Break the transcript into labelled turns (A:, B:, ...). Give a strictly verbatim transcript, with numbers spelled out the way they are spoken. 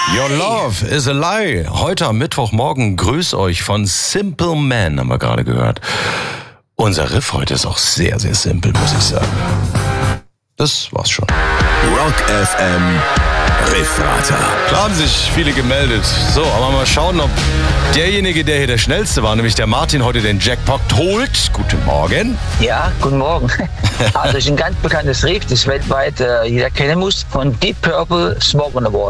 A: Your love is a lie. Heute am Mittwochmorgen grüß euch von Simple Man, haben wir gerade gehört. Unser Riff heute ist auch sehr, sehr simpel, muss ich sagen. Das war's schon.
B: Rock F M Riffrater.
A: Klar haben sich viele gemeldet. So, aber mal schauen, ob derjenige, der hier der Schnellste war, nämlich der Martin, heute den Jackpot holt. Guten Morgen.
C: Ja, guten Morgen. Also, es ist ein ganz bekanntes Riff, das weltweit äh, jeder kennen muss, von Deep Purple, Smoke on the Water.